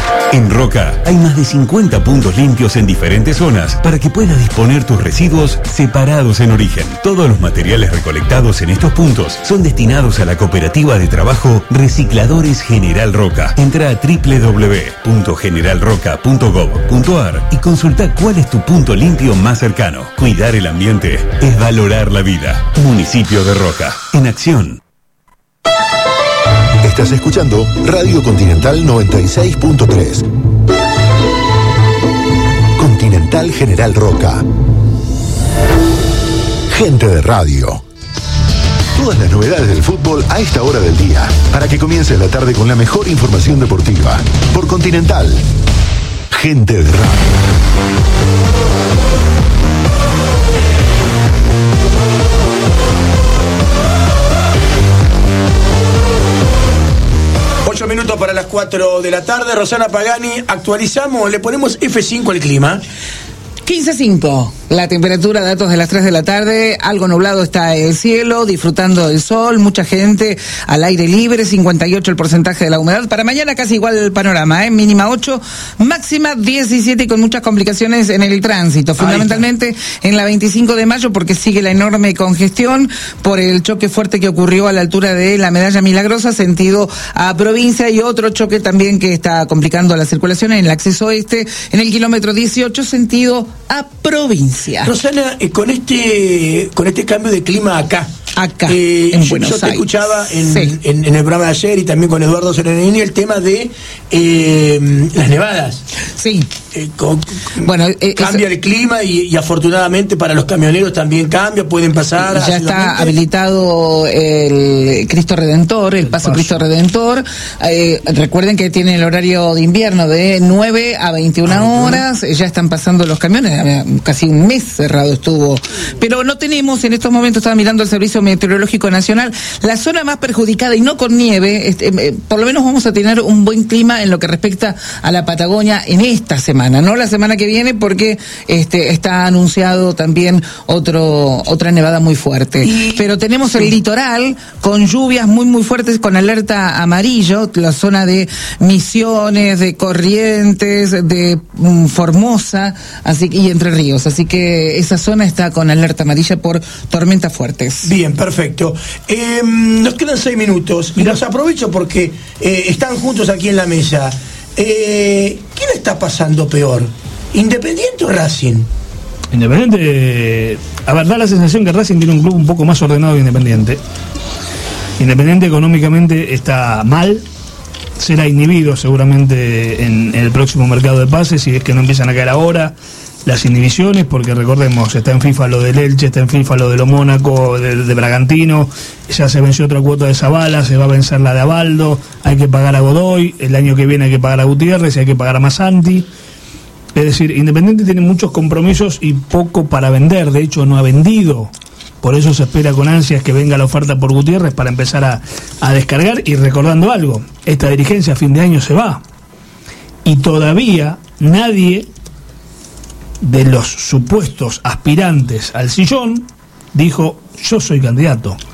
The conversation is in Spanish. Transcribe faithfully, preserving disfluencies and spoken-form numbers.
En Roca hay más de cincuenta puntos limpios en diferentes zonas para que puedas disponer tus residuos separados en origen. Todos los materiales recolectados en estos puntos son destinados a la cooperativa de trabajo Recicladores General Roca. Entra a doble u doble u doble u punto general roca punto gob punto ar y consulta cuál es tu punto limpio más cercano. Cuidar el ambiente es valorar la vida. Municipio de Roca, en acción. Estás escuchando Radio Continental noventa y seis punto tres. Continental General Roca. Gente de radio. Todas las novedades del fútbol a esta hora del día, para que comiences la tarde con la mejor información deportiva. Por Continental. Gente de radio. Ocho minutos para las cuatro de la tarde. Rosana Pagani, actualizamos, le ponemos F cinco al clima. quince cinco, la temperatura, datos de las tres de la tarde, algo nublado está el cielo, disfrutando del sol, mucha gente al aire libre, cincuenta y ocho el porcentaje de la humedad. Para mañana casi igual el panorama, ¿eh? Mínima ocho, máxima diecisiete, con muchas complicaciones en el tránsito, fundamentalmente en la veinticinco de mayo, porque sigue la enorme congestión por el choque fuerte que ocurrió a la altura de la Medalla Milagrosa, sentido a provincia, y otro choque también que está complicando la circulación en el acceso este, en el kilómetro dieciocho, sentido a provincia. Rosana, eh, con este con este cambio de clima acá, acá eh, en yo, Buenos yo te Aires. escuchaba en, Sí. en, en el programa de ayer y también con Eduardo Serenini el tema de eh, las nevadas. Sí. Eh, con, bueno, eh, cambia es, el clima y, y afortunadamente para los camioneros también cambia, pueden pasar. Ya está habilitado el Cristo Redentor, el, el paso, paso Cristo Redentor. Eh, recuerden que tiene el horario de invierno de nueve a veintiuna ah, horas. Ya están pasando los camiones, casi un mes cerrado estuvo. Pero no tenemos, en estos momentos estaba mirando el Servicio Meteorológico Nacional, la zona más perjudicada, y no con nieve, este, eh, por lo menos vamos a tener un buen clima en lo que respecta a la Patagonia en esta semana. No la semana que viene, porque este está anunciado también otro otra nevada muy fuerte. Y, Pero tenemos el sí. litoral con lluvias muy muy fuertes, con alerta amarillo, la zona de Misiones, de Corrientes, de um, Formosa, así y Entre Ríos. Así que esa zona está con alerta amarilla por tormentas fuertes. Bien, perfecto. Eh, nos quedan seis minutos y los aprovecho porque eh, están juntos aquí en la mesa. Eh, ¿Quién está pasando peor? ¿Independiente o Racing? Independiente, a ver, da la sensación que Racing tiene un club un poco más ordenado que Independiente. Independiente económicamente está mal, será inhibido seguramente en, en el próximo mercado de pases, si es que no empiezan a caer ahora las inhibiciones, porque recordemos, está en FIFA lo del Elche, está en FIFA lo de lo Mónaco, de, de Bragantino, ya se venció otra cuota de Zavala, se va a vencer la de Abaldo, hay que pagar a Godoy, el año que viene hay que pagar a Gutiérrez y hay que pagar a Massanti. Es decir, Independiente tiene muchos compromisos y poco para vender, de hecho no ha vendido, por eso se espera con ansias que venga la oferta por Gutiérrez para empezar a, a descargar. Y recordando algo, esta dirigencia a fin de año se va y todavía nadie de los supuestos aspirantes al sillón dijo: yo soy candidato.